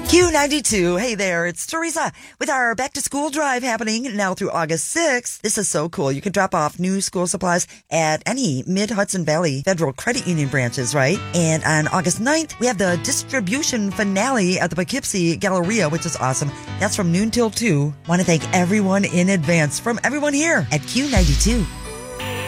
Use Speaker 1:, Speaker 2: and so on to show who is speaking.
Speaker 1: Q92. Hey there, it's Teresa with our back to school drive happening now through August 6th. This is so cool. You can drop off new school supplies at any Mid-Hudson Valley Federal Credit Union branches, right? And on August 9th, we have the distribution finale at the Poughkeepsie Galleria, which is awesome. That's from noon till 2. Want to thank everyone in advance from everyone here at Q92.